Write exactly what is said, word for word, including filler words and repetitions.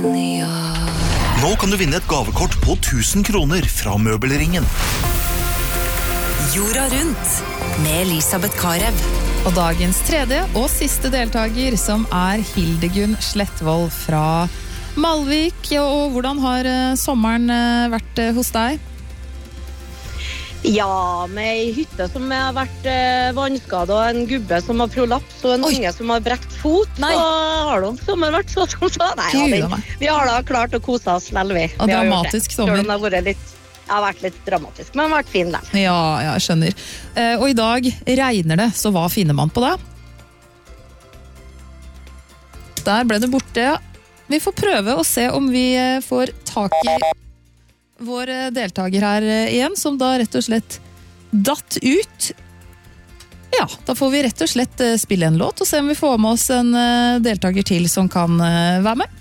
Nå kan du vinne et gavekort på tusen kroner fra Møbelringen. Jorda rundt med Elisabeth Karev. Og dagens tredje og siste deltager, som er Hildegunn Slettvold fra Malvik. Og hvordan har sommeren vært hos deg? Ja, med ei hytte som har vært eh, vannskadet, og en gubbe som har prolaps, og en Oi. unge som har brekt fot. Nei. Så har de sommer vært så som så. Nei, ja, Gud, men, meg. vi har da klart å kose oss lell, vi. Og Vi har gjort dramatisk det. sommer. Selv om det har vært litt, det har vært litt dramatisk, men vært fin der. Ja, ja, jeg skjønner. Eh, og i dag regner det, så hva finner man på da? Der ble det borte, ja. Vi får prøve å se om vi eh, får tak i vår eh, deltager her eh, igjen, som da rett og slett datt ut. Ja, da får vi rett og slett eh, spille en låt, og se om vi får med oss en eh, deltager til som kan eh, være med.